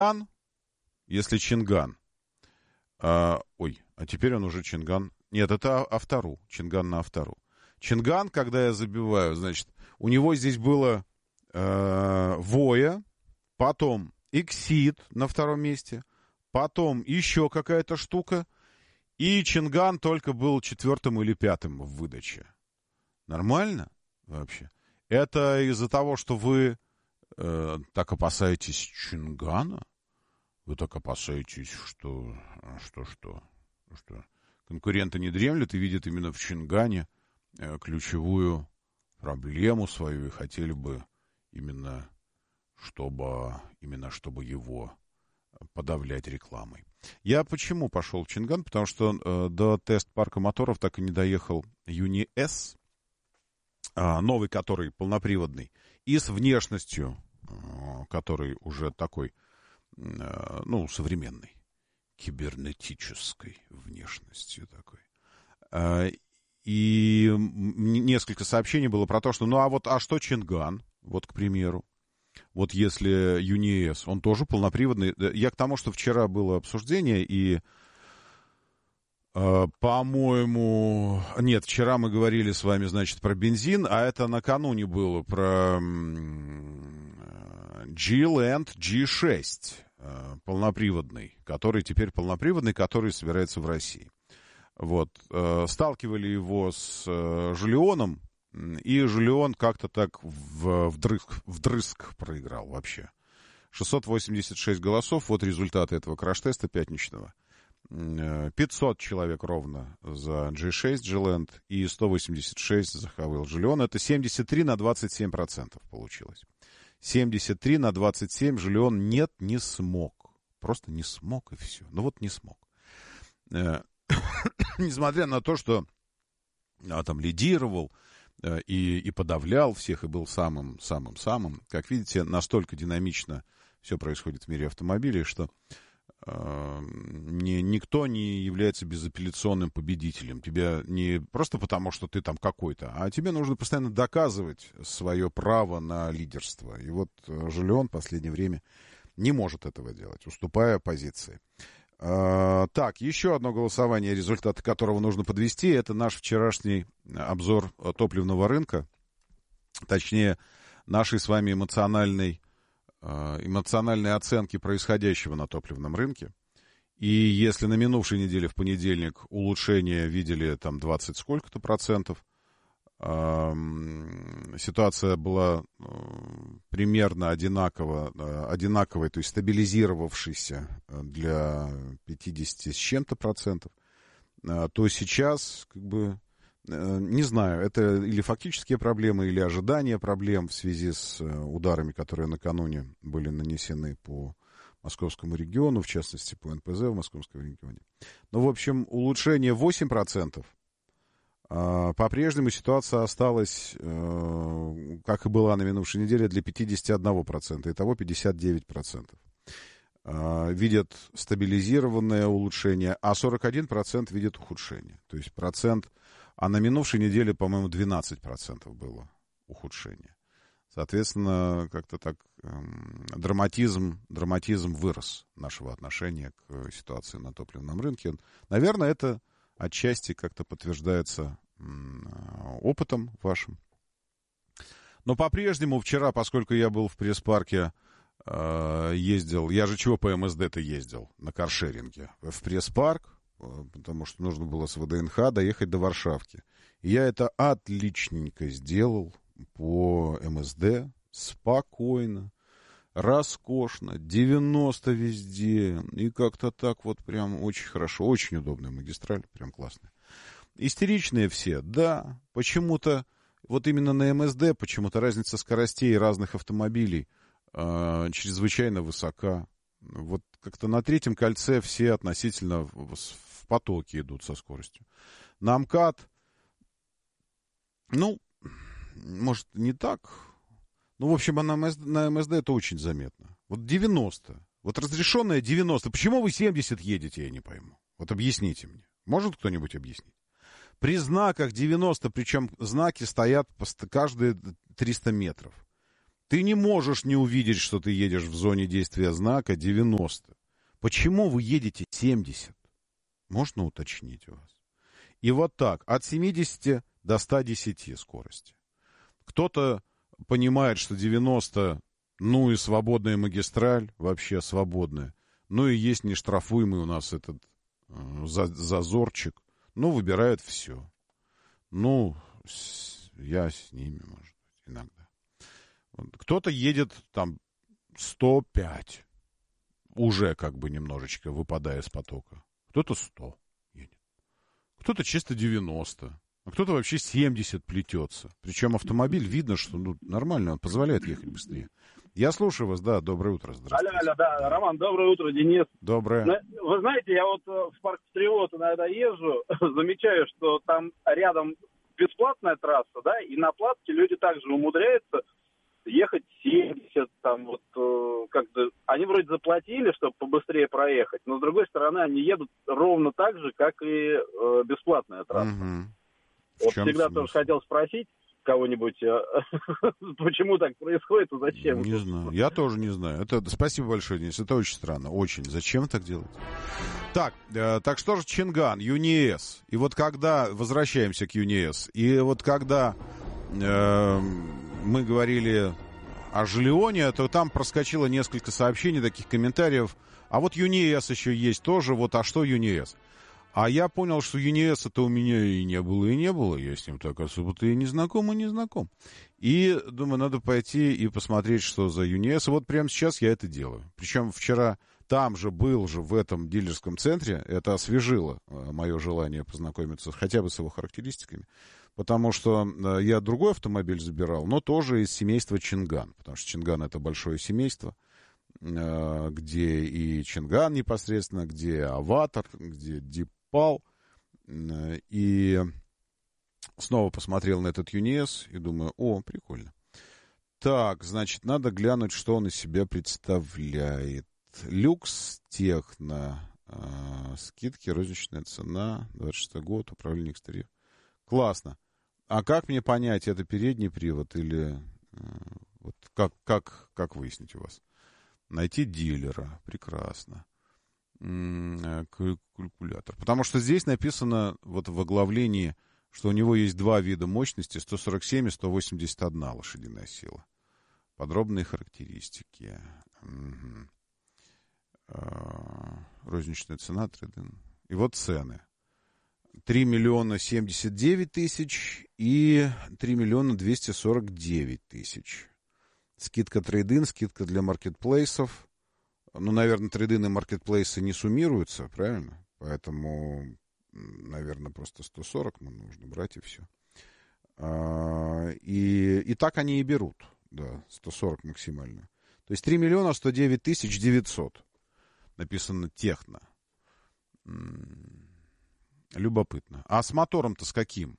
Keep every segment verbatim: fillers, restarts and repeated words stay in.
Чинган, если Чинган, а, ой, а теперь он уже Чинган. Нет, это Автору, Чинган на Автору. Чинган, когда я забиваю, значит, у него здесь было э, Воя, потом Exit на втором месте, потом еще какая-то штука, и Чинган только был четвертым или пятым в выдаче. Нормально вообще? Это из-за того, что вы э, так опасаетесь Чингана? Вы так опасаетесь, что... Что, что? Что? Конкуренты не дремлют и видят именно в Чингане э, ключевую проблему свою и хотели бы именно чтобы, именно чтобы его подавлять рекламой. Я почему пошел в Чинган? Потому что э, до тест-парка моторов так и не доехал Юни-С, э, новый, который полноприводный, и с внешностью, э, который уже такой, э, ну, современный, кибернетической внешностью такой. Э, и несколько сообщений было про то, что, ну, а вот, а что Чинган? Вот, к примеру. Вот если Юни-С, он тоже полноприводный. Я к тому, что вчера было обсуждение, и, э, по-моему... Нет, вчера мы говорили с вами, значит, про бензин, а это накануне было про G-Land джи шесть, э, полноприводный, который теперь полноприводный, который собирается в России. Вот. Э, сталкивали его с э, Жулионом, и Жулион как-то так в, вдрызг, вдрызг проиграл вообще. шестьсот восемьдесят шесть голосов, вот результаты этого краш-теста пятничного. пятьсот человек ровно за джи шесть G-Land и сто восемьдесят шесть за Хавейл Жулион. Это семьдесят три на двадцать семь процентов получилось. семьдесят три на двадцать семь Жулион нет, не смог. Просто не смог и все. Ну вот не смог. Несмотря на то, что а, там лидировал, И, и подавлял всех, и был самым-самым-самым. Как видите, настолько динамично все происходит в мире автомобилей, что э, не, никто не является безапелляционным победителем. Тебя не просто потому, что ты там какой-то, а тебе нужно постоянно доказывать свое право на лидерство. И вот Жулион в последнее время не может этого делать, уступая позиции. Uh, так, еще одно голосование, результаты которого нужно подвести, это наш вчерашний обзор топливного рынка, точнее, нашей с вами эмоциональной, uh, эмоциональной оценки происходящего на топливном рынке. И если на минувшей неделе в понедельник улучшение видели там двадцать сколько-то процентов, ситуация была примерно одинаково, одинаковой, то есть стабилизировавшейся для пятидесяти с чем-то процентов, то сейчас, как бы, не знаю, это или фактические проблемы, или ожидания проблем в связи с ударами, которые накануне были нанесены по московскому региону, в частности, по эн пэ зэ в московском регионе. Ну, в общем, улучшение восемь процентов. По-прежнему ситуация осталась, как и была на минувшей неделе, для пятьдесят один процент, итого пятьдесят девять процентов. Видят стабилизированное улучшение, а сорок один процент видят ухудшение. То есть процент, а на минувшей неделе, по-моему, двенадцать процентов было ухудшение. Соответственно, как-то так драматизм, драматизм вырос нашего отношения к ситуации на топливном рынке. Наверное, это отчасти как-то подтверждается опытом вашим. Но по-прежнему вчера, поскольку я был в пресс-парке, э, ездил, я же чего по эм эс дэ-то ездил? На каршеринге. В пресс-парк, потому что нужно было с вэ дэ эн ха доехать до Варшавки. И я это отличненько сделал по эм эс дэ, спокойно, роскошно, девяносто везде, и как-то так вот прям очень хорошо, очень удобная магистраль, прям классная. Истеричные все, да, почему-то, вот именно на эм эс дэ почему-то разница скоростей разных автомобилей э, чрезвычайно высока. Вот как-то на третьем кольце все относительно в, в потоке идут со скоростью. На МКАД, ну, может, не так. Ну, в общем, на эм эс дэ, на эм эс дэ это очень заметно. Вот девяносто. Вот разрешенное девяносто. Почему вы семьдесят едете, я не пойму. Вот объясните мне. Может кто-нибудь объяснить? При знаках девяносто, причем знаки стоят каждые триста метров. Ты не можешь не увидеть, что ты едешь в зоне действия знака девяносто. Почему вы едете семьдесят? Можно уточнить у вас? И вот так, от семидесяти до ста десяти скорости. Кто-то понимает, что девяносто, ну и свободная магистраль, вообще свободная. Ну и есть нештрафуемый у нас этот э, зазорчик. Ну, выбирает все. Ну, с, я с ними, может быть, иногда. Кто-то едет там сто пять, уже как бы немножечко выпадая из потока. Кто-то сто едет. Кто-то чисто девяносто. А кто-то вообще семьдесят плетется. Причем автомобиль, видно, что ну, нормально, он позволяет ехать быстрее. Я слушаю вас, да, доброе утро, здравствуйте. Алло, алло, да, Роман, доброе утро, Денис. Доброе. Вы знаете, я вот в парк Патриот иногда езжу, замечаю, что там рядом бесплатная трасса, да, и на платке люди также умудряются ехать семьдесят, там вот э, как-то, они вроде заплатили, чтобы побыстрее проехать, но с другой стороны они едут ровно так же, как и э, бесплатная трасса. Угу. Вот всегда смысл? Тоже хотел спросить кого-нибудь, почему так происходит и зачем. Не знаю, я тоже не знаю. Это, спасибо большое, Денис, это очень странно, очень. Зачем так делать? Так, э, так что же Чинган, ЮНИЭС, и вот когда, возвращаемся к ЮНИЭС, и вот когда э, мы говорили о Жильоне, то там проскочило несколько сообщений, таких комментариев, а вот ЮНИЭС еще есть тоже, вот, а что ЮНИЭС? А я понял, что ЮНИЭС это у меня и не было, и не было. Я с ним так особо-то и не знаком, и не знаком. И думаю, надо пойти и посмотреть, что за ЮНИЭС. И вот прямо сейчас я это делаю. Причем вчера там же был же в этом дилерском центре. Это освежило мое желание познакомиться хотя бы с его характеристиками. Потому что я другой автомобиль забирал, но тоже из семейства Чинган. Потому что Чинган это большое семейство, где и Чинган непосредственно, где Аватар, где Дип Пал, и снова посмотрел на этот ЮНИЭС и думаю, о, прикольно. Так, значит, надо глянуть, что он из себя представляет. Люкс Техно, э, скидки, розничная цена, двадцать шестой год, управление экстерьером. Классно. А как мне понять, это передний привод или э, вот как, как, как выяснить у вас? Найти дилера, прекрасно. Калькулятор. Потому что здесь написано вот в оглавлении, что у него есть два вида мощности, сто сорок семь и сто восемьдесят одна лошадиная сила. Подробные характеристики. Угу. Розничная цена, трейд-ин. И вот цены. три миллиона семьдесят девять тысяч и три миллиона двести сорок девять тысяч. Скидка трейд-ин, скидка для маркетплейсов. Ну, наверное, трейд-ин и маркетплейсы не суммируются, правильно? Поэтому, наверное, просто сто сорок нам нужно брать и все. И, и так они и берут, да, сто сорок максимально. То есть три миллиона сто девять тысяч девятьсот. Написано техно. Любопытно. А с мотором-то с каким?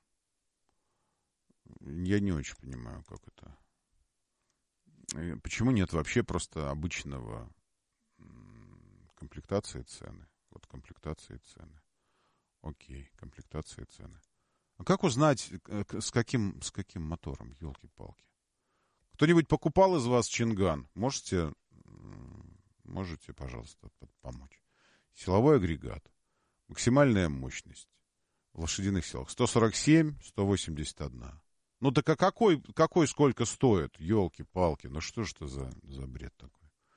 Я не очень понимаю, как это. Почему нет вообще просто обычного комплектации цены? Вот комплектации цены. Окей, комплектации цены. А как узнать, с каким, с каким мотором, елки-палки? Кто-нибудь покупал из вас Чинган? Можете, можете, пожалуйста, помочь? Силовой агрегат. Максимальная мощность в лошадиных силах. сто сорок семь, сто восемьдесят одна. Ну так а какой, какой сколько стоит? Елки-палки, ну что ж это за, за бред такой?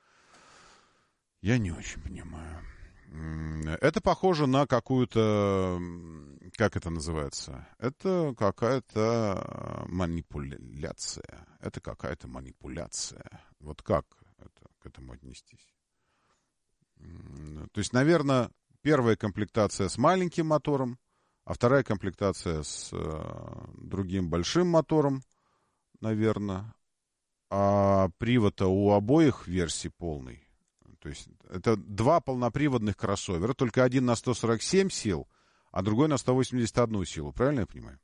Я не очень понимаю. Это похоже на какую-то... Как это называется? Это какая-то манипуляция. Это какая-то манипуляция. Вот как это, к этому отнестись? То есть, наверное, первая комплектация с маленьким мотором, а вторая комплектация с э, другим большим мотором, наверное. А привод-то у обоих версий полный. То есть это два полноприводных кроссовера, только один на сто сорок семь сил, а другой на сто восемьдесят одну силу. Правильно я понимаю?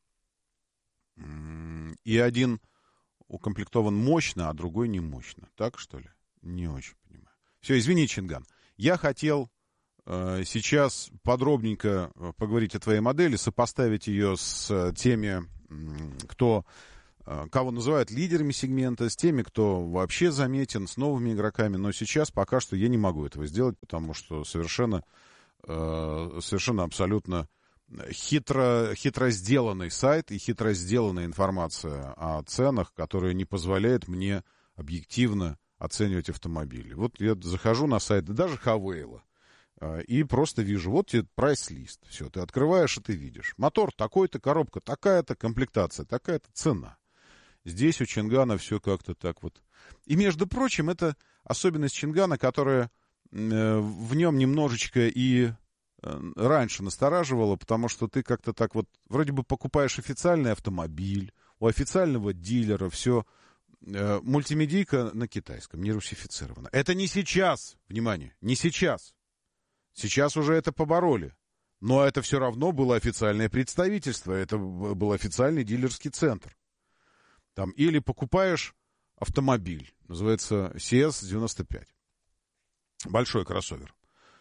И один укомплектован мощно, а другой не мощно. Так, что ли? Не очень понимаю. Все, извини, Чинган. Я хотел э, сейчас подробненько поговорить о твоей модели, сопоставить ее с теми, кто кого называют лидерами сегмента, с теми, кто вообще заметен, с новыми игроками. Но сейчас пока что я не могу этого сделать, потому что совершенно, совершенно абсолютно хитро, хитро сделанный сайт и хитро сделанная информация о ценах, которая не позволяет мне объективно оценивать автомобили. Вот я захожу на сайт, даже Хавейла, и просто вижу, вот тебе прайс-лист. Все, ты открываешь, и ты видишь. Мотор такой-то, коробка такая-то, комплектация такая-то, цена. Здесь у Чингана все как-то так вот. И, между прочим, это особенность Чингана, которая э, в нем немножечко и э, раньше настораживала, потому что ты как-то так вот вроде бы покупаешь официальный автомобиль, у официального дилера все э, мультимедийка на китайском, не русифицировано. Это не сейчас, внимание, не сейчас. Сейчас уже это побороли. Но это все равно было официальное представительство. Это был официальный дилерский центр. Там, или покупаешь автомобиль. Называется си эс девяносто пять. Большой кроссовер.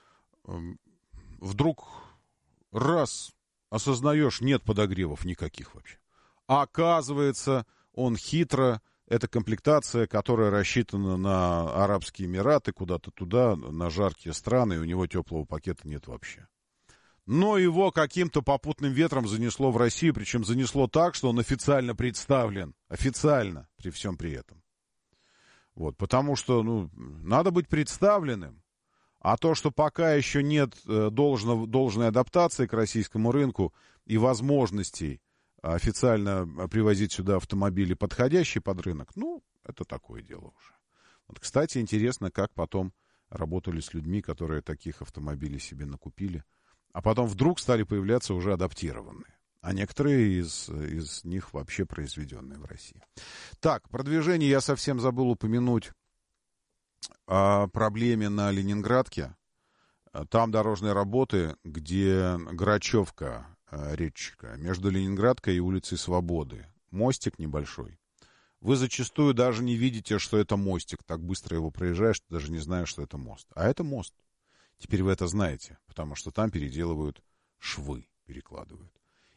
Вдруг раз осознаешь, нет подогревов никаких вообще. А оказывается, он хитро... Это комплектация, которая рассчитана на Арабские Эмираты, куда-то туда, на жаркие страны, и у него теплого пакета нет вообще. Но его каким-то попутным ветром занесло в Россию, причем занесло так, что он официально представлен. Официально, при всем при этом. Вот, потому что, ну, надо быть представленным. А то, что пока еще нет должного, должной адаптации к российскому рынку и возможностей официально привозить сюда автомобили, подходящие под рынок, ну, это такое дело уже. Вот, кстати, интересно, как потом работали с людьми, которые таких автомобилей себе накупили, а потом вдруг стали появляться уже адаптированные, а некоторые из, из них вообще произведенные в России. Так, продвижение я совсем забыл упомянуть о проблеме на Ленинградке. Там дорожные работы, где Грачевка, речка, между Ленинградкой и улицей Свободы. Мостик небольшой. Вы зачастую даже не видите, что это мостик. Так быстро его проезжаешь, что даже не знаешь, что это мост. А это мост. Теперь вы это знаете, потому что там переделывают швы, перекладывают.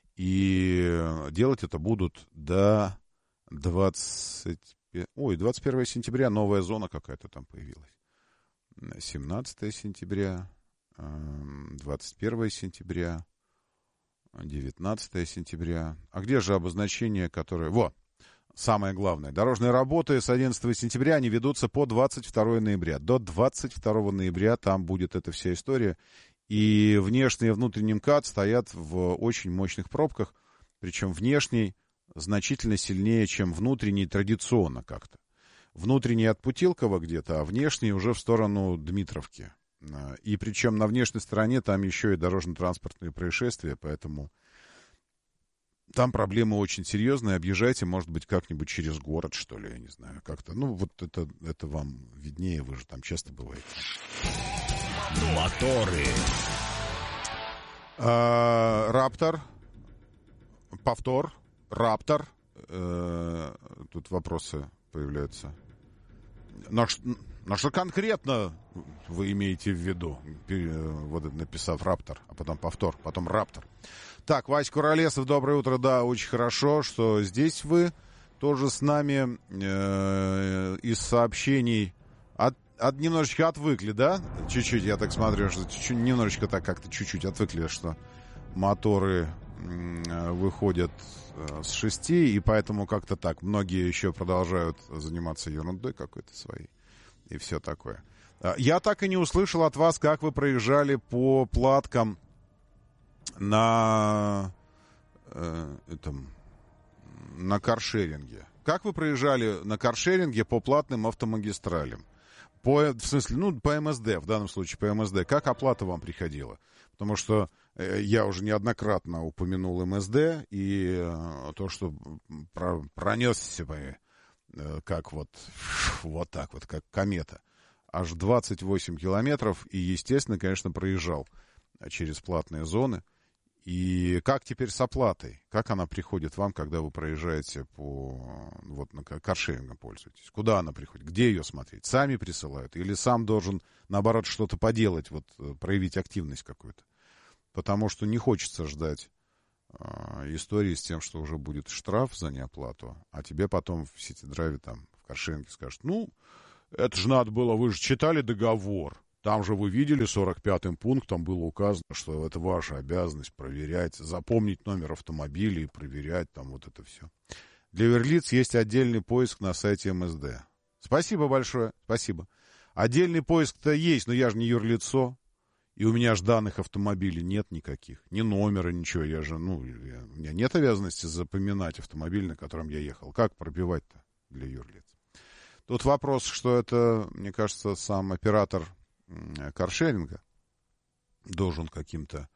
И делать это будут до двадцать... Ой, двадцать первого сентября новая зона какая-то там появилась. семнадцатого сентября, двадцать первого сентября, девятнадцатого сентября. А где же обозначение, которое... Во! Самое главное. Дорожные работы с одиннадцатого сентября, они ведутся по двадцать второго ноября. До двадцать второго ноября там будет эта вся история. И внешний и внутренний МКАД стоят в очень мощных пробках. Причем внешний значительно сильнее, чем внутренний традиционно как-то. Внутренний от Путилкова где-то, а внешний уже в сторону Дмитровки. И причем на внешней стороне там еще и дорожно-транспортные происшествия, поэтому там проблемы очень серьезные. Объезжайте, может быть, как-нибудь через город, что ли, я не знаю, как-то. Ну, вот это, это вам виднее, вы же там часто бываете. Моторы. А, Раптор. Повтор. Раптор. Э, тут вопросы появляются. На, на что конкретно вы имеете в виду? Вот написав Раптор, а потом повтор, потом Раптор. Так, Вась Куролесов, доброе утро. Да, очень хорошо, что здесь вы тоже с нами. Э, из сообщений от, от, немножечко отвыкли, да? Чуть-чуть, я так смотрю, что чуть-чуть, немножечко так как-то чуть-чуть отвыкли, что моторы э, выходят э, с шести, и поэтому как-то так. Многие еще продолжают заниматься ерундой какой-то своей. И все такое. Я так и не услышал от вас, как вы проезжали по платкам на э, этом, на каршеринге. Как вы проезжали на каршеринге по платным автомагистралям? По, в смысле, ну, по эм эс дэ, в данном случае по эм эс дэ. Как оплата вам приходила? Потому что э, я уже неоднократно упомянул эм эс дэ, и э, то, что про, пронесся бы, э, как вот, вот так вот, как комета, аж двадцать восемь километров, и, естественно, конечно, проезжал через платные зоны. И как теперь с оплатой? Как она приходит вам, когда вы проезжаете по... Вот на каршерингом пользуетесь? Куда она приходит? Где ее смотреть? Сами присылают? Или сам должен, наоборот, что-то поделать, вот проявить активность какую-то? Потому что не хочется ждать истории с тем, что уже будет штраф за неоплату, а тебе потом в Сити-драйве, там, в каршеринге скажут, ну, это же надо было, вы же читали договор, там же вы видели, сорок пятым пунктом было указано, что это ваша обязанность проверять, запомнить номер автомобиля и проверять там вот это все. Для юрлиц есть отдельный поиск на сайте эм эс дэ. Спасибо большое, спасибо. Отдельный поиск-то есть, но я же не юрлицо. И у меня же данных автомобилей нет никаких. Ни номера, ничего. Я же, ну, я, у меня нет обязанности запоминать автомобиль, на котором я ехал. Как пробивать-то для юрлиц? Тут вопрос, что это, мне кажется, сам оператор каршеринга должен каким-то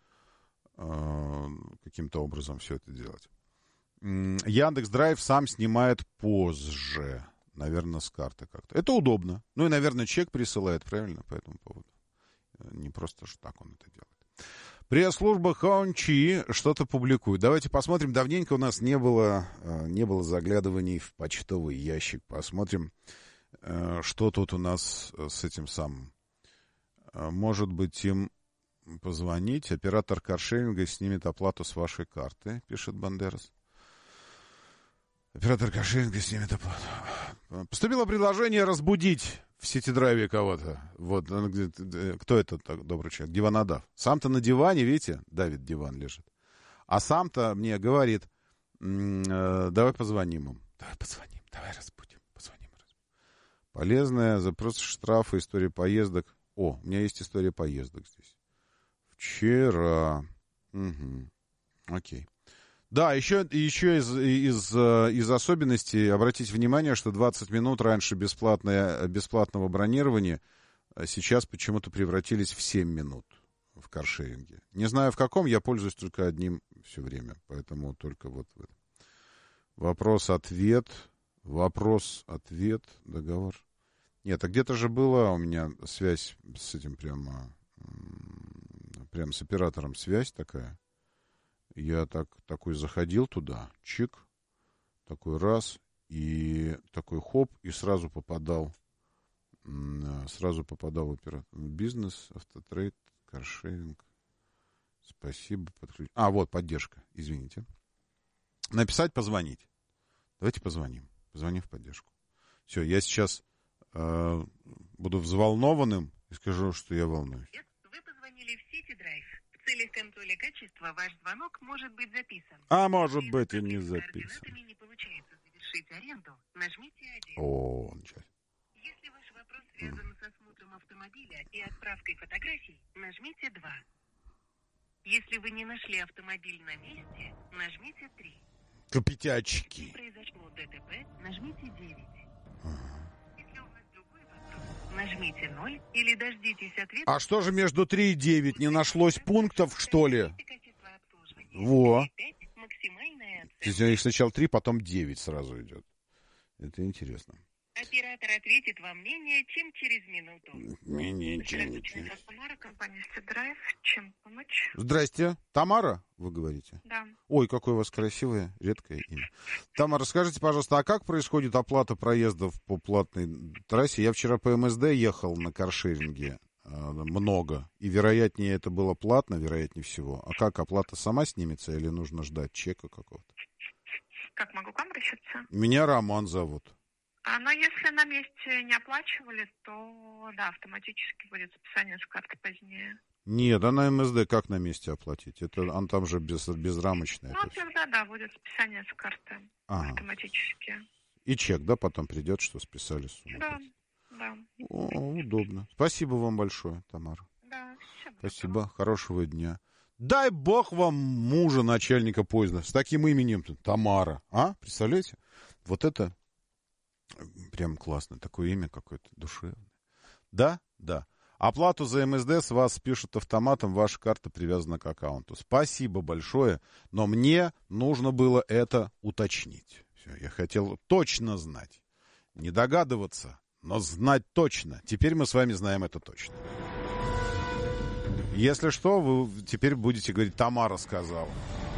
э, каким-то образом все это делать. Яндекс.Драйв сам снимает позже. Наверное, с карты как-то. Это удобно. Ну и, наверное, чек присылает, правильно, по этому поводу. Не просто же так он это делает. Пресс-служба Хончи что-то публикует. Давайте посмотрим. Давненько у нас не было, не было заглядываний в почтовый ящик. Посмотрим, что тут у нас с этим самым. Может быть, им позвонить. Оператор каршеринга снимет оплату с вашей карты, пишет Бандерас. Оператор каршеринга снимет оплату. Поступило предложение разбудить в Сити-драйве кого-то. Вот, кто это, так, добрый человек? Диванодав. Сам-то на диване, видите, Давид диван лежит. А сам-то мне говорит, давай позвоним им. Давай позвоним, давай разбудим. Позвоним, разбудим. Полезная, запрос штрафа, история поездок. О, у меня есть история поездок здесь. Вчера. Угу. Окей. Да, еще, еще из, из, из особенностей обратите внимание, что двадцать минут раньше бесплатное, бесплатного бронирования сейчас почему-то превратились в семь минут в каршеринге. Не знаю в каком, я пользуюсь только одним все время, поэтому только вот в этом. Вопрос-ответ, вопрос-ответ, договор. Нет, а где-то же была у меня связь с этим прямо, прямо с оператором связь такая. Я так, такой заходил туда, чик, такой раз, и такой хоп, и сразу попадал, сразу попадал в оператор. Бизнес, автотрейд, каршеринг. Спасибо. Подключ... А, вот, поддержка, извините. Написать, позвонить. Давайте позвоним. Позвоним в поддержку. Все, я сейчас э, буду взволнованным и скажу, что я волнуюсь. Вы позвонили в Сити-драйв. В целях контроля качества ваш звонок может быть записан. А может Если быть и не записан. Не получается завершить аренду, нажмите один. О, ничего. Если ваш вопрос связан mm. с осмотром автомобиля и отправкой фотографий, нажмите два. Если вы не нашли автомобиль на месте, нажмите три. Копетячки. Если произошло ДТП, нажмите девять. Ага. Если у вас другой вопрос, нажмите ноль или дождитесь ответа. А что же между три и девять? Не нашлось пунктов, что ли? Во. То есть сначала три, потом девять сразу идет. Это интересно. Оператор ответит вам менее чем через минуту. Менее чем через. Тамара, компания Сити-драйв. Чем помочь? Здрасте. Тамара, вы говорите? Да. Ой, какое у вас красивое, редкое имя. Тамара, скажите, пожалуйста, а как происходит оплата проездов по платной трассе? Я вчера по эм эс дэ ехал на каршеринге. Много. И, вероятнее, это было платно, вероятнее всего. А как, оплата сама снимется или нужно ждать чека какого-то? Как могу к вам обращаться? Меня Роман зовут. А, но если на месте не оплачивали, то, да, автоматически будет списание с карты позднее. Нет, а на эм эс дэ как на месте оплатить? Это он там же без, безрамочный. Ну, тогда, да, будет списание с карты ага. автоматически. И чек, да, потом придет, что списали сумму? Да, да. О, удобно. Спасибо вам большое, Тамара. Да, все. Спасибо, доброго. Хорошего дня. Дай бог вам мужа начальника поезда с таким именем Тамара. А, представляете? Вот это прям классно. Такое имя какое-то душевное. Да, да. Оплату за эм эс дэ с вас спишут автоматом, ваша карта привязана к аккаунту. Спасибо большое, но мне нужно было это уточнить. Все, я хотел точно знать. Не догадываться, но знать точно. Теперь мы с вами знаем это точно. Если что, вы теперь будете говорить, Тамара сказала.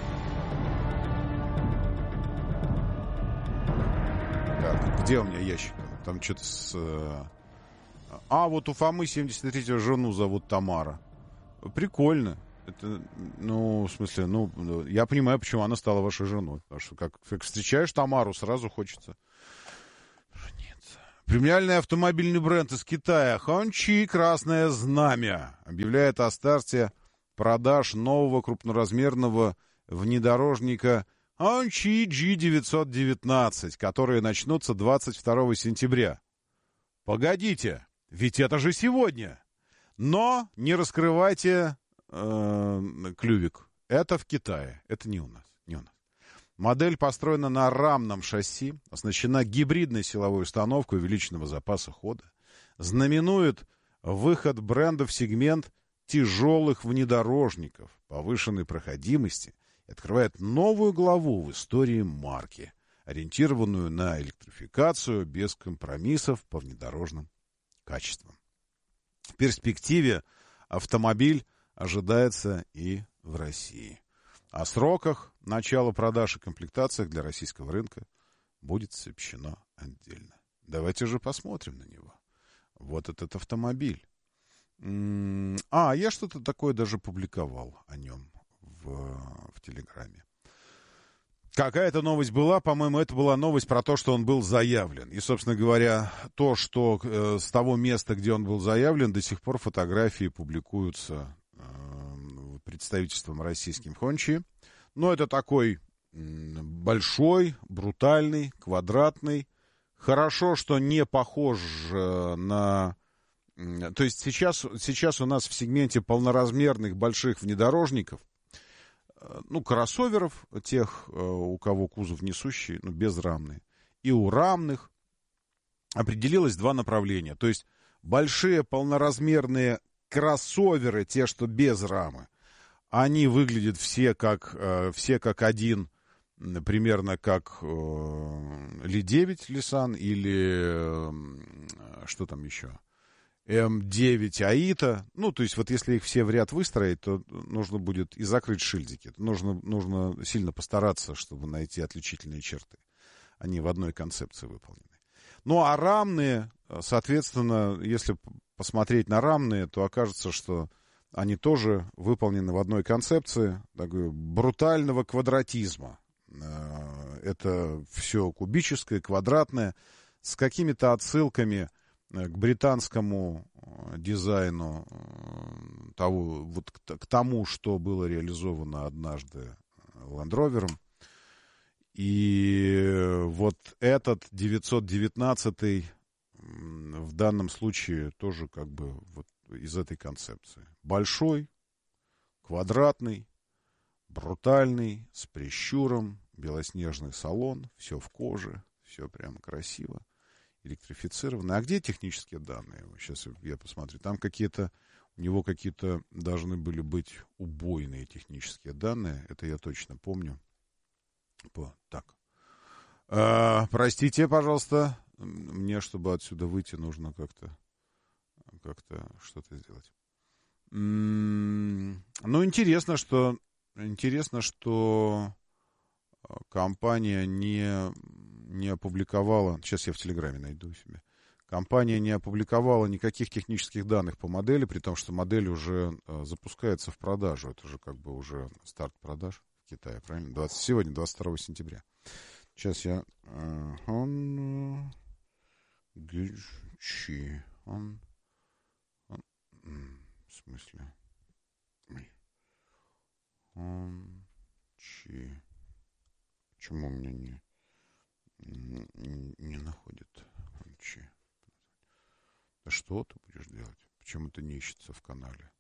Так, где у меня ящик? Там что-то с... А, вот у Фомы семьдесят третьего жену зовут Тамара. Прикольно. Это, ну, в смысле, ну, я понимаю, почему она стала вашей женой. Потому что как, как встречаешь Тамару, сразу хочется. Нет. Премиальный автомобильный бренд из Китая Хончи «Красное знамя» объявляет о старте продаж нового крупноразмерного внедорожника Хончи джи девятьсот девятнадцать, которые начнутся двадцать второго сентября. Погодите, ведь это же сегодня. Но не раскрывайте э, клювик. Это в Китае, это не у нас, не у нас. Модель построена на рамном шасси, оснащена гибридной силовой установкой увеличенного запаса хода, знаменует выход бренда в сегмент тяжелых внедорожников повышенной проходимости и открывает новую главу в истории марки, ориентированную на электрификацию без компромиссов по внедорожным качествам. В перспективе автомобиль ожидается и в России. О сроках начала продаж и комплектациях для российского рынка будет сообщено отдельно. Давайте же посмотрим на него. Вот этот автомобиль. А, я что-то такое даже публиковал о нем в, в Телеграме. Какая-то новость была, по-моему, это была новость про то, что он был заявлен. И, собственно говоря, то, что э, с того места, где он был заявлен, до сих пор фотографии публикуются э, представительством российским Хончи. Но это такой э, большой, брутальный, квадратный. Хорошо, что не похож э, на... Э, то есть сейчас, сейчас у нас в сегменте полноразмерных больших внедорожников, ну, кроссоверов, тех, у кого кузов несущий, ну, безрамный, и у рамных определилось два направления. То есть большие полноразмерные кроссоверы, те, что без рамы, они выглядят все как, все как один, примерно как Ли девять Nissan или что там еще? эм девять Аита, ну, то есть вот если их все в ряд выстроить, то нужно будет и закрыть шильдики. Нужно, нужно сильно постараться, чтобы найти отличительные черты. Они в одной концепции выполнены. Ну, а рамные, соответственно, если посмотреть на рамные, то окажется, что они тоже выполнены в одной концепции такой брутального квадратизма. Это все кубическое, квадратное, с какими-то отсылками к британскому дизайну, того, вот к тому, что было реализовано однажды Land Rover'ом. И вот этот девятьсот девятнадцатый в данном случае тоже как бы вот из этой концепции. Большой, квадратный, брутальный, с прищуром, белоснежный салон, все в коже, все прям красиво. Электрифицированы. А где технические данные? Сейчас я посмотрю. Там какие-то, у него какие-то должны были быть убойные технические данные. Это я точно помню. По, так. А, простите, пожалуйста. Мне, чтобы отсюда выйти, нужно как-то как-то что-то сделать. М-м, ну, интересно, что интересно, что компания не не опубликовала, сейчас я в Телеграме найду себе, компания не опубликовала никаких технических данных по модели, при том, что модель уже э, запускается в продажу. Это же как бы уже старт продаж в Китае, правильно? двадцать, сегодня, двадцать второго сентября. Сейчас я... Э, он... Гучи. Он... он в смысле? Он... Чи... Почему у меня не... Не, не находит. Да что ты будешь делать? Почему это не ищется в канале?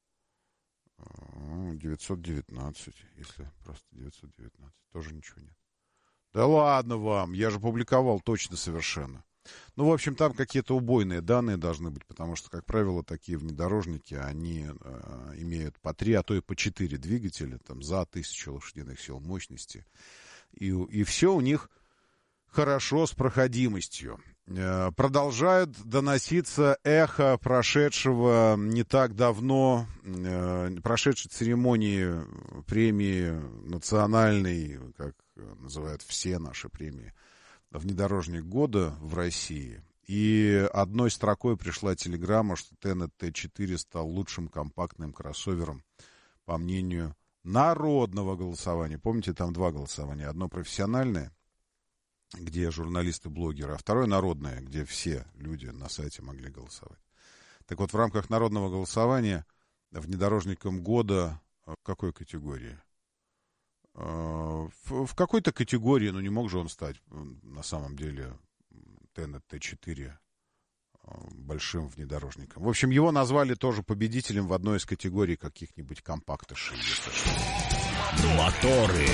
девятьсот девятнадцать. Если просто девятьсот девятнадцать. Тоже ничего нет. Да ладно вам. Я же публиковал точно совершенно. Ну, в общем, там какие-то убойные данные должны быть, потому что, как правило, такие внедорожники, они э, имеют по три, а то и по четыре двигателя, там, за тысячу лошадиных сил мощности. И, и все у них хорошо с проходимостью. Продолжает доноситься эхо прошедшего не так давно, прошедшей церемонии премии национальной, как называют все наши премии, внедорожник года в России. И одной строкой пришла телеграмма, что Тенет Т четыре стал лучшим компактным кроссовером по мнению народного голосования. Помните, там два голосования. Одно профессиональное, где журналисты-блогеры, а второе народное, где все люди на сайте могли голосовать. Так вот, в рамках народного голосования внедорожником года в какой категории? В, в какой-то категории, ну не мог же он стать на самом деле Тенет Т четыре большим внедорожником. В общем, его назвали тоже победителем в одной из категорий каких-нибудь компактышей. Моторы.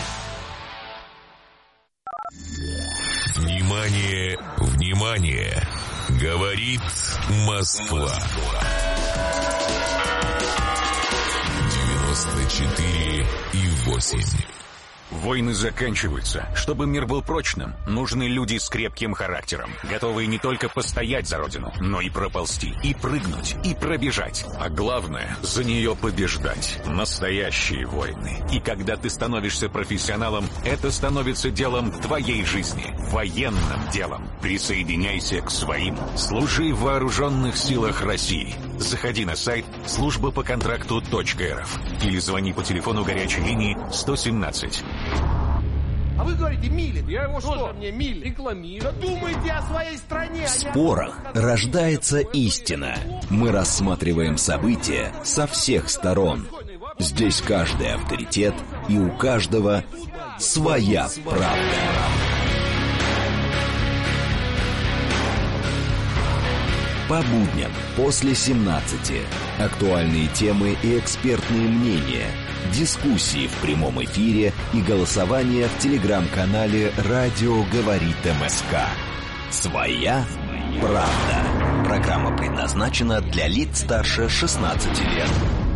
Внимание, внимание! Говорит Москва. девяносто четыре и восемь. Войны заканчиваются. Чтобы мир был прочным, нужны люди с крепким характером, готовые не только постоять за родину, но и проползти, и прыгнуть, и пробежать. А главное, за нее побеждать. Настоящие войны. И когда ты становишься профессионалом, это становится делом твоей жизни. Военным делом. Присоединяйся к своим. Служи в вооруженных силах России. Заходи на сайт служба по контракту точка эр эф или звони по телефону горячей линии сто семнадцать. А вы говорите, Милин. Я его что? Мне Милин. Рекламирую. Да думайте о своей стране. В спорах рождается истина. Мы рассматриваем события со всех сторон. Здесь каждый авторитет, и у каждого своя правда. По будням после семнадцати. Актуальные темы и экспертные мнения. Дискуссии в прямом эфире и голосование в телеграм-канале «Радио говорит МСК». Своя правда. Программа предназначена для лиц старше шестнадцати лет.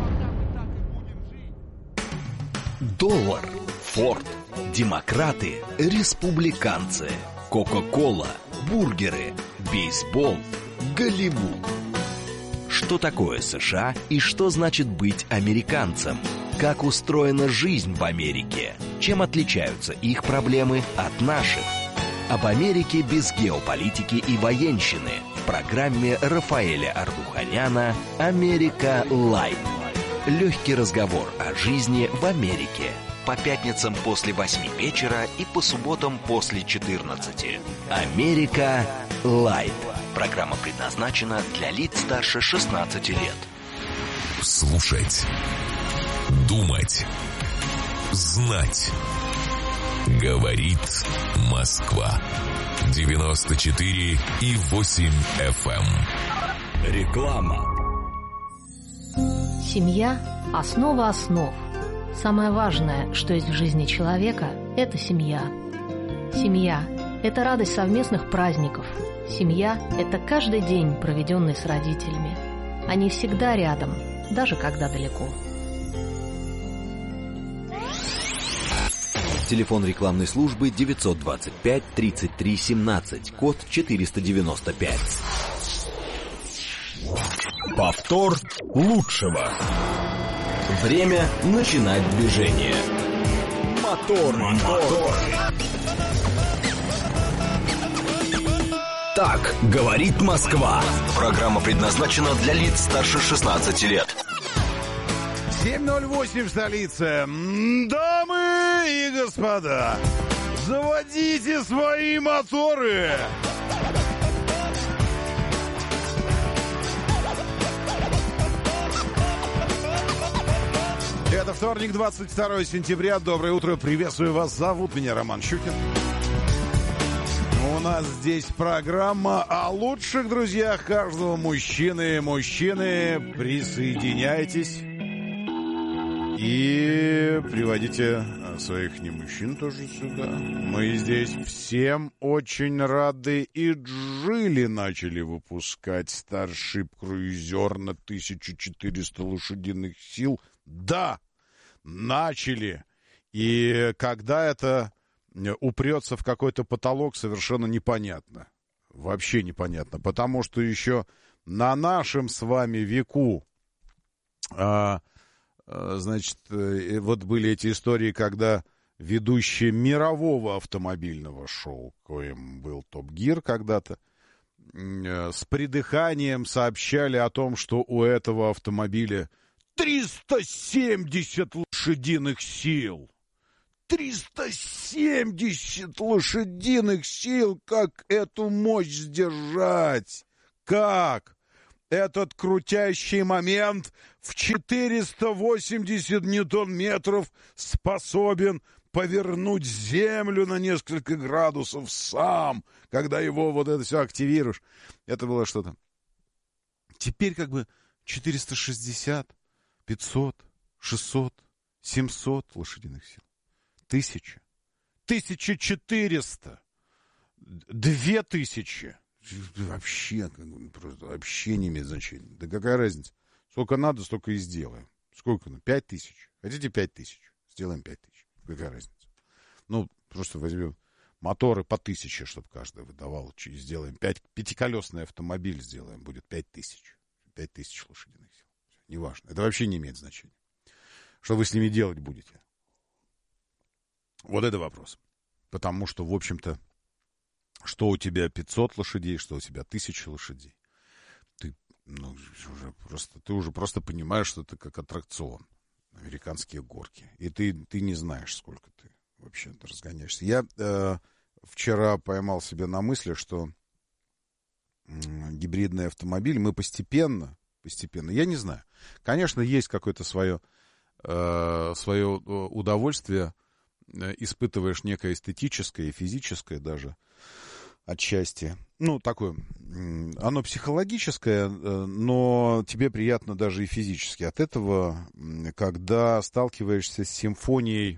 Доллар, Форд, демократы, республиканцы, Кока-кола, бургеры, бейсбол, Голливуд. Что такое США и что значит быть американцем? Как устроена жизнь в Америке? Чем отличаются их проблемы от наших? Об Америке без геополитики и военщины в программе Рафаэля Ардуханяна «Америка Лайт». Легкий разговор о жизни в Америке. По пятницам после восьми вечера и по субботам после четырнадцати. «Америка Лайт». Программа предназначена для лиц старше шестнадцати лет. Слушать. Думать. Знать. Говорит Москва. девяносто четыре и восемь эф эм. Реклама. Семья – основа основ. Самое важное, что есть в жизни человека – это семья. Семья – это радость совместных праздников. Семья – это каждый день, проведенный с родителями. Они всегда рядом, даже когда далеко. Телефон рекламной службы девятьсот двадцать пять тридцать три семнадцать, код четыреста девяносто пять. Повтор лучшего. Время начинать движение. Мотор, мотор. Так говорит Москва. Программа предназначена для лиц старше шестнадцати лет. семь ноль восемь в столице. Дамы и господа, заводите свои моторы. Это вторник, двадцать второе сентября. Доброе утро, приветствую вас. Зовут меня Роман Щукин. У нас здесь программа о лучших друзьях каждого мужчины. Мужчины, присоединяйтесь и приводите своих немужчин тоже сюда. Мы здесь всем очень рады. И Джили начали выпускать Starship Cruiser на тысячу четыреста лошадиных сил. Да, начали. И когда это упрется в какой-то потолок, совершенно непонятно. Вообще непонятно. Потому что еще на нашем с вами веку, а, а, значит, вот были эти истории, когда ведущие мирового автомобильного шоу, коим был Топ Гир когда-то, с придыханием сообщали о том, что у этого автомобиля триста семьдесят лошадиных сил. триста семьдесят лошадиных сил. Как эту мощь сдержать? Как? Этот крутящий момент в четыреста восемьдесят ньютон-метров способен повернуть Землю на несколько градусов сам, когда его вот это все активируешь. Это было что-то. Теперь как бы четыреста шестьдесят, пятьсот, шестьсот, семьсот лошадиных сил. Тысяча. Тысяча четыреста. Две тысячи. Вообще, просто вообще не имеет значения. Да какая разница? Сколько надо, столько и сделаем. Сколько? Ну, пять тысяч. Хотите пять тысяч? Сделаем пять тысяч. Какая разница? Ну, просто возьмем моторы по тысяче, чтобы каждый выдавал. Сделаем пять, пятиколесный автомобиль сделаем. Будет пять тысяч. Пять тысяч лошадиных сил. Неважно. Это вообще не имеет значения. Что вы с ними делать будете? Вот это вопрос. Потому что, в общем-то, что у тебя пятьсот лошадей, что у тебя тысяча лошадей. Ты, ну, уже просто, ты уже просто понимаешь, что это как аттракцион. Американские горки. И ты, ты не знаешь, сколько ты вообще разгоняешься. Я э, вчера поймал себя на мысли, что э, гибридный автомобиль мы постепенно, постепенно, я не знаю. Конечно, есть какое-то свое, э, свое удовольствие, э, испытываешь некое эстетическое и физическое даже отчасти. Ну, такое, оно психологическое, но тебе приятно даже и физически от этого, когда сталкиваешься с симфонией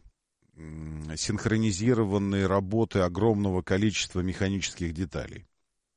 синхронизированной работы огромного количества механических деталей.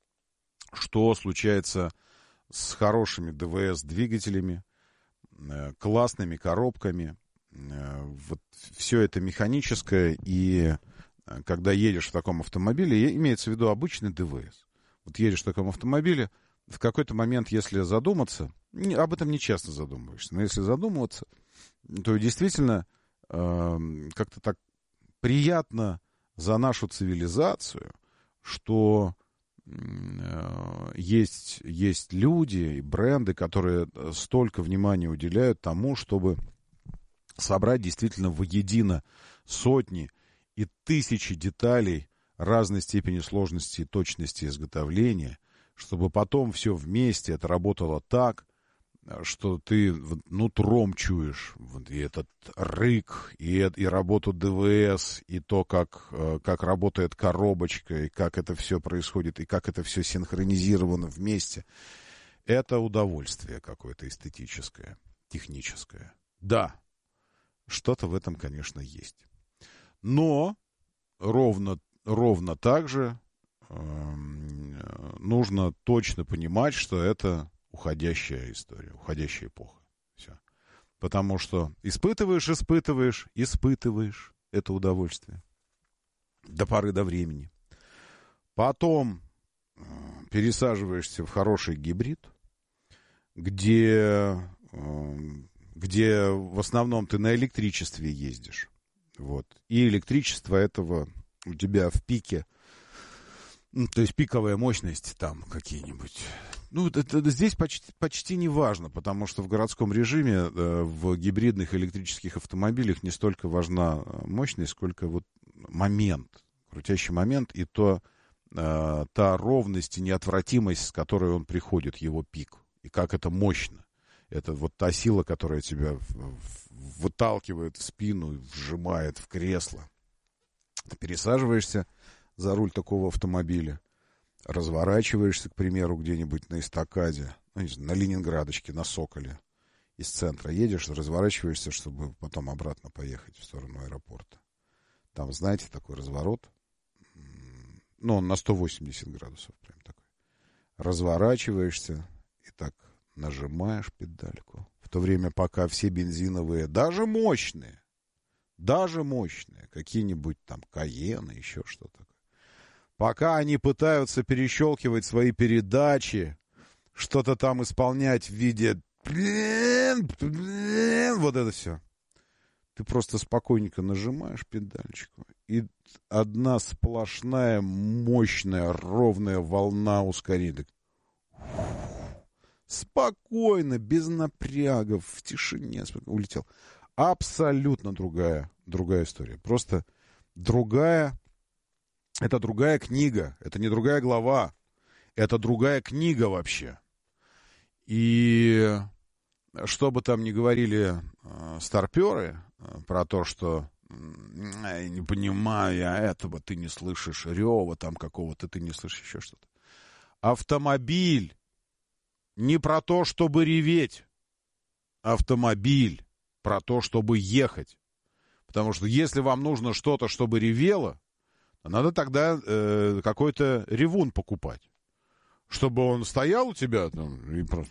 Что случается с хорошими ДВС-двигателями, классными коробками. Вот все это механическое, и когда едешь в таком автомобиле, имеется в виду обычный ДВС. Вот едешь в таком автомобиле, в какой-то момент, если задуматься, об этом не часто задумываешься, но если задумываться, то действительно э, как-то так приятно за нашу цивилизацию, что э, есть, есть люди и бренды, которые столько внимания уделяют тому, чтобы собрать действительно воедино сотни и тысячи деталей разной степени сложности и точности изготовления, чтобы потом все вместе это работало так, что ты нутром чуешь вот, и этот рык, и, и работу ДВС, и то, как, как работает коробочка, и как это все происходит, и как это все синхронизировано вместе. Это удовольствие какое-то эстетическое, техническое. Да, что-то в этом, конечно, есть. Но ровно, ровно так же э, нужно точно понимать, что это уходящая история, уходящая эпоха. Все. Потому что испытываешь, испытываешь, испытываешь это удовольствие до поры до времени. Потом э, пересаживаешься в хороший гибрид, где, э, где в основном ты на электричестве ездишь. Вот. И электричество этого у тебя в пике, ну, то есть пиковая мощность там какие-нибудь. Ну, это, это здесь почти, почти не важно, потому что в городском режиме э, в гибридных электрических автомобилях не столько важна мощность, сколько вот момент, крутящий момент и то, э, та ровность и неотвратимость, с которой он приходит, его пик, и как это мощно. Это вот та сила, которая тебя в, в, выталкивает в спину и вжимает в кресло. Ты пересаживаешься за руль такого автомобиля, разворачиваешься, к примеру, где-нибудь на эстакаде, ну, не знаю, на Ленинградочке, на Соколе, из центра едешь, разворачиваешься, чтобы потом обратно поехать в сторону аэропорта. Там, знаете, такой разворот, ну, он на сто восемьдесят градусов прям такой. Разворачиваешься и так нажимаешь педальку. В то время, пока все бензиновые, даже мощные, даже мощные, какие-нибудь там Каены, еще что-то такое, пока они пытаются перещелкивать свои передачи, что-то там исполнять в виде вот это все, ты просто спокойненько нажимаешь педальчику, и одна сплошная, мощная, ровная волна ускорения. Спокойно, без напрягов, в тишине улетел. Абсолютно другая, другая история. Просто другая, это другая книга, это не другая глава, это другая книга вообще. И что бы там ни говорили э, старперы э, про то, что я не понимаю я этого, ты не слышишь рева там какого-то, ты не слышишь еще что-то. Автомобиль не про то, чтобы реветь. Автомобиль про то, чтобы ехать. Потому что если вам нужно что-то, чтобы ревело, надо тогда э, какой-то ревун покупать. Чтобы он стоял у тебя там, и просто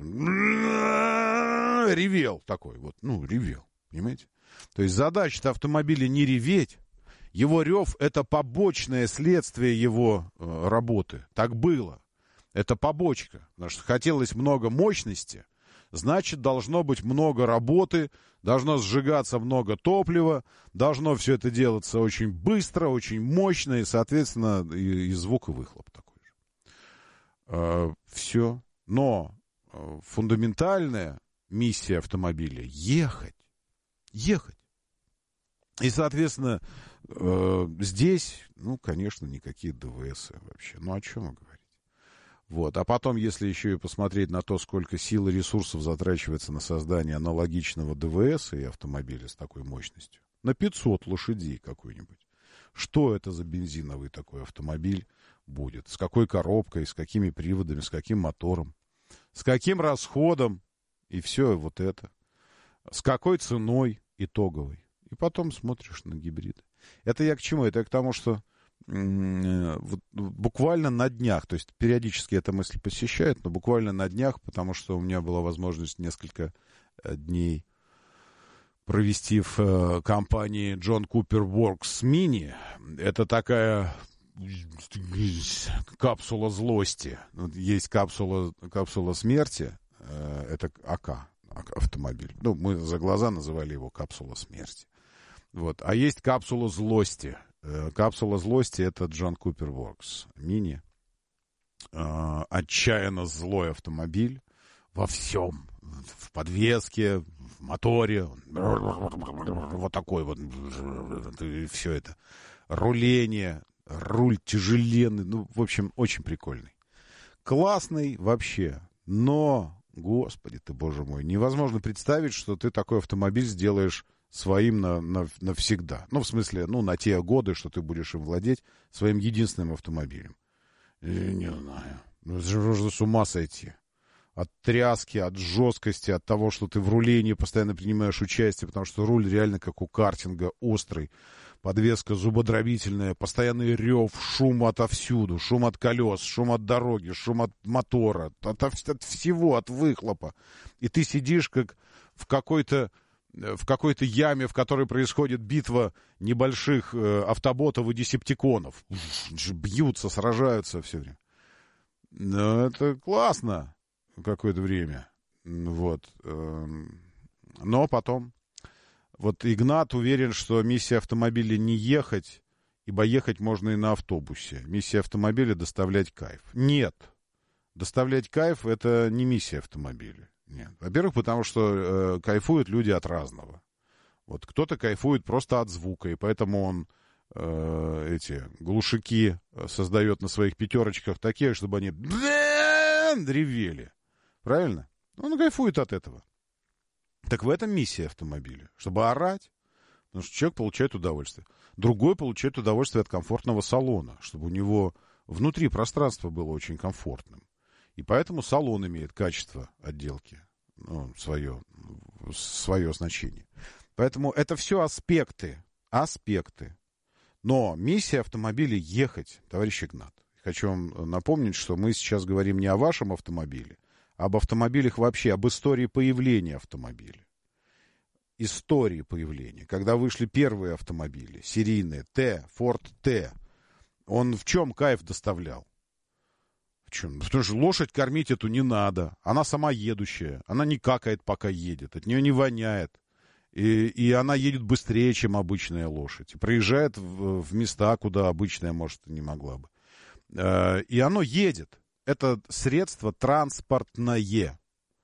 ревел такой вот. Ну, ревел, понимаете? То есть задача автомобиля не реветь. Его рев — это побочное следствие его э, работы. Так было. Это побочка. Потому что хотелось много мощности, значит, должно быть много работы, должно сжигаться много топлива, должно все это делаться очень быстро, очень мощно, и, соответственно, и, и звук, и выхлоп такой же. Э, все. Но э, фундаментальная миссия автомобиля — ехать. Ехать. И, соответственно, э, здесь, ну, конечно, никакие ДВС вообще. Ну, о чем вы говорите? Вот. А потом, если еще и посмотреть на то, сколько сил и ресурсов затрачивается на создание аналогичного ДВС и автомобиля с такой мощностью, на пятьсот лошадей какой-нибудь, что это за бензиновый такой автомобиль будет? С какой коробкой, с какими приводами, с каким мотором, с каким расходом, и все вот это. С какой ценой итоговой. И потом смотришь на гибриды. Это я к чему? Это я к тому, что вот буквально на днях, то есть периодически эта мысль посещает, но буквально на днях, потому что у меня была возможность несколько дней провести в компании John Cooper Works Mini. Это такая капсула злости. Есть капсула, капсула смерти, это АК, автомобиль. Ну, мы за глаза называли его капсула смерти. Вот. А есть капсула злости. Капсула злости — это John Cooper Works Mini. Отчаянно злой автомобиль во всем. В подвеске, в моторе. Вот такой вот. Все это. Руление. Руль тяжеленный. Ну, в общем, очень прикольный. Классный вообще. Но, господи ты, боже мой, невозможно представить, что ты такой автомобиль сделаешь своим на, на, навсегда. Ну, в смысле, ну, на те годы, что ты будешь им владеть своим единственным автомобилем. Я не знаю. Ну, можно с ума сойти. От тряски, от жесткости, от того, что ты в рулении постоянно принимаешь участие, потому что руль реально как у картинга, острый. Подвеска зубодробительная, постоянный рев, шум отовсюду, шум от колес, шум от дороги, шум от мотора, от, от всего, от выхлопа. И ты сидишь как в какой-то в какой-то яме, в которой происходит битва небольших э, автоботов и десептиконов. Бьются, сражаются все время. Но это классно какое-то время. Вот. Но потом вот Игнат уверен, что миссия автомобиля не ехать, ибо ехать можно и на автобусе. Миссия автомобиля — доставлять кайф. Нет. Доставлять кайф — это не миссия автомобиля. Нет. Во-первых, потому что э, кайфуют люди от разного. Вот кто-то кайфует просто от звука, и поэтому он э, эти глушаки создает на своих пятерочках такие, чтобы они ревели. Правильно? Он кайфует от этого. Так в этом миссия автомобиля. Чтобы орать, потому что человек получает удовольствие. Другой получает удовольствие от комфортного салона, чтобы у него внутри пространство было очень комфортным. И поэтому салон имеет качество отделки, ну, свое, свое значение. Поэтому это все аспекты, аспекты. Но миссия автомобиля — ехать, товарищ Игнат. Хочу вам напомнить, что мы сейчас говорим не о вашем автомобиле, а об автомобилях вообще, об истории появления автомобиля. Истории появления. Когда вышли первые автомобили, серийные, Т, Ford Т, он в чем кайф доставлял? В чем? Потому что лошадь кормить эту не надо. Она сама едущая. Она не какает, пока едет. От нее не воняет. И, и она едет быстрее, чем обычная лошадь. И проезжает в, в места, куда обычная, может, не могла бы. И оно едет. Это средство транспортное.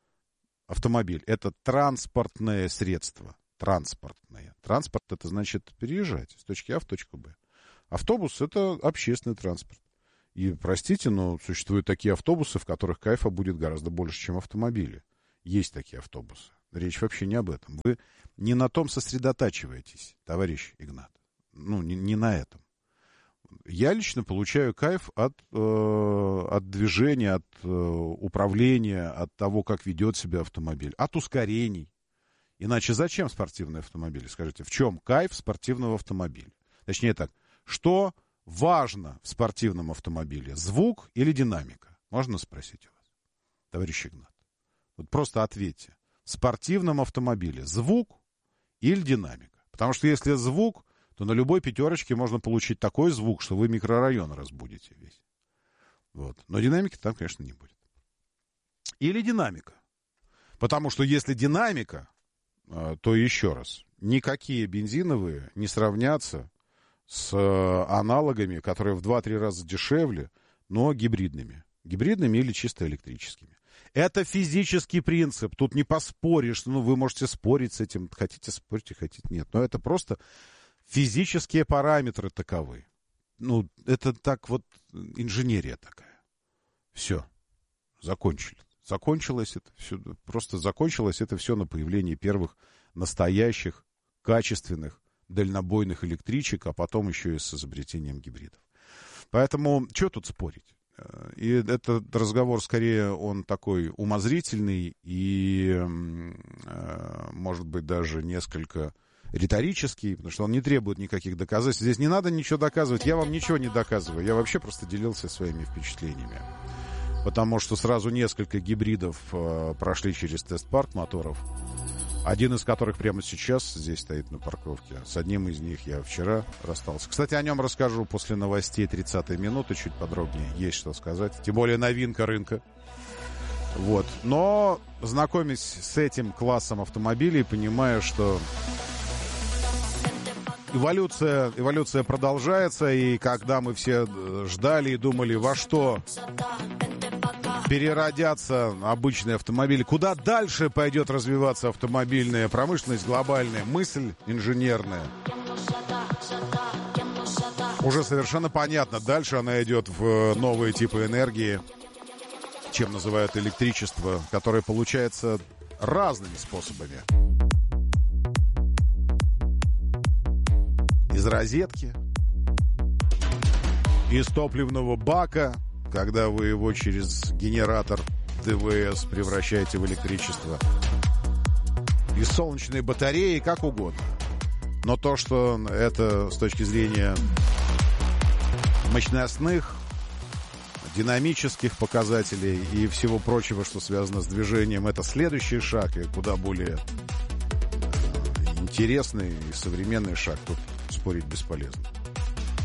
автомобиль — это транспортное средство. Транспортное. Транспорт — это значит переезжать с точки А в точку Б. Автобус — это общественный транспорт. И, простите, но существуют такие автобусы, в которых кайфа будет гораздо больше, чем автомобили. Есть такие автобусы. Речь вообще не об этом. Вы не на том сосредотачиваетесь, товарищ Игнат. Ну, не, не на этом. Я лично получаю кайф от, э, от движения, от э, управления, от того, как ведет себя автомобиль, от ускорений. Иначе зачем спортивные автомобили? Скажите, в чем кайф спортивного автомобиля? Точнее так, что важно в спортивном автомобиле? Звук или динамика? Можно спросить у вас, товарищ Игнат? Вот просто ответьте. В спортивном автомобиле звук или динамика? Потому что если звук, то на любой пятерочке можно получить такой звук, что вы микрорайон разбудите весь. Вот. Но динамики там, конечно, не будет. Или динамика. Потому что если динамика, то еще раз, никакие бензиновые не сравнятся с аналогами, которые в два-три раза дешевле, но гибридными. Гибридными или чисто электрическими. Это физический принцип. Тут не поспоришь. Ну, вы можете спорить с этим. Хотите спорьте, хотите нет. Но это просто физические параметры таковы. Ну, это так вот инженерия такая. Все. Закончили. Закончилось это все. Просто закончилось это все на появлении первых настоящих, качественных, дальнобойных электричек, а потом еще и с изобретением гибридов. Поэтому, что тут спорить? И этот разговор, скорее, он такой умозрительный и, может быть, даже несколько риторический, потому что он не требует никаких доказательств. Здесь не надо ничего доказывать, я вам ничего не доказываю. Я вообще просто делился своими впечатлениями. Потому что сразу несколько гибридов прошли через тест-парк моторов. Один из которых прямо сейчас здесь стоит на парковке. С одним из них я вчера расстался. Кстати, о нем расскажу после новостей тридцатой минуты, чуть подробнее. Есть что сказать. Тем более новинка рынка. Вот. Но, знакомясь с этим классом автомобилей, понимаю, что эволюция, эволюция продолжается. И когда мы все ждали и думали, во что переродятся обычные автомобили, куда дальше пойдет развиваться автомобильная промышленность, глобальная мысль инженерная, уже совершенно понятно. Дальше она идет в новые типы энергии, чем называют электричество, которое получается разными способами. Из розетки, из топливного бака, когда вы его через генератор ДВС превращаете в электричество. Из солнечной батареи, как угодно. Но то, что это с точки зрения мощностных, динамических показателей и всего прочего, что связано с движением, это следующий шаг и куда более интересный и современный шаг. Тут спорить бесполезно.